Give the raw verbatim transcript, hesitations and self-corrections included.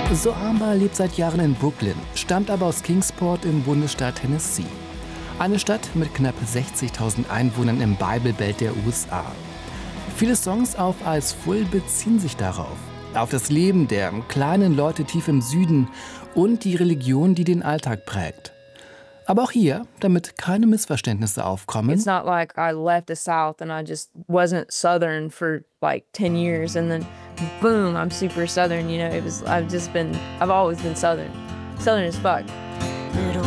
Sohamba lebt seit Jahren in Brooklyn, stammt aber aus Kingsport im Bundesstaat Tennessee. Eine Stadt mit knapp sechzigtausend Einwohnern im Bible Belt der U S A. Viele Songs auf Eyes Full beziehen sich darauf. Auf das Leben der kleinen Leute tief im Süden und die Religion, die den Alltag prägt. Aber auch hier, damit keine Missverständnisse aufkommen, It's not like I left the South and I just wasn't Southern for like ten years and then boom, I'm super Southern, you know. It was, I've just been, I've always been Southern. Southern as fuck.